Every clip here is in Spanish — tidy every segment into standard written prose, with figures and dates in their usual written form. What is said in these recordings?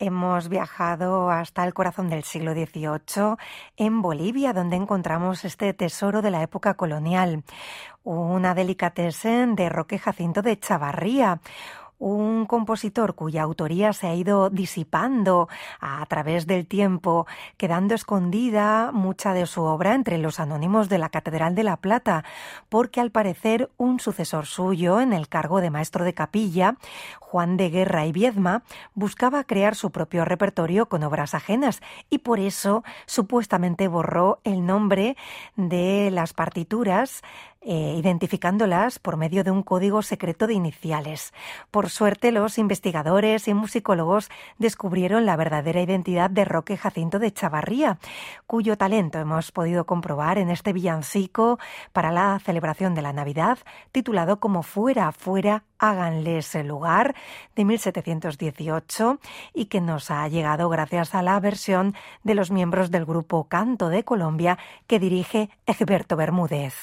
Hemos viajado hasta el corazón del siglo XVIII, en Bolivia, donde encontramos este tesoro de la época colonial, una delicatessen de Roque Jacinto de Chavarría, un compositor cuya autoría se ha ido disipando a través del tiempo, quedando escondida mucha de su obra entre los anónimos de la Catedral de La Plata, porque al parecer un sucesor suyo en el cargo de maestro de capilla, Juan de Guerra y Viedma, buscaba crear su propio repertorio con obras ajenas y por eso supuestamente borró el nombre de las partituras, identificándolas por medio de un código secreto de iniciales. Por suerte, los investigadores y musicólogos descubrieron la verdadera identidad de Roque Jacinto de Chavarría, cuyo talento hemos podido comprobar en este villancico para la celebración de la Navidad, titulado como Fuera, fuera, háganles el lugar, de 1718, y que nos ha llegado gracias a la versión de los miembros del grupo Canto de Colombia que dirige Egberto Bermúdez.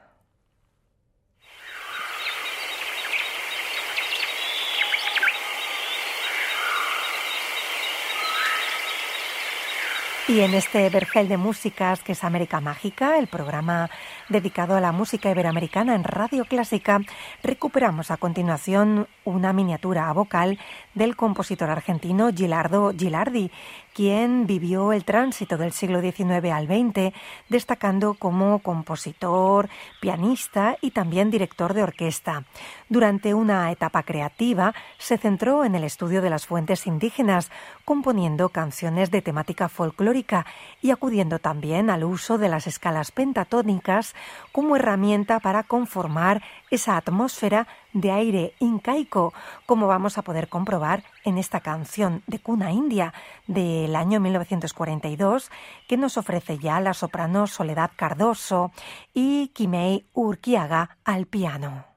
Y en este vergel de músicas que es América Mágica, el programa dedicado a la música iberoamericana en Radio Clásica, recuperamos a continuación una miniatura vocal del compositor argentino Gilardo Gilardi, quien vivió el tránsito del siglo XIX al XX, destacando como compositor, pianista y también director de orquesta. Durante una etapa creativa, se centró en el estudio de las fuentes indígenas, componiendo canciones de temática folclórica y acudiendo también al uso de las escalas pentatónicas como herramienta para conformar esa atmósfera de aire incaico, como vamos a poder comprobar en esta canción de cuna india del año 1942 que nos ofrece ya la soprano Soledad Cardoso y Quimei Urquiaga al piano.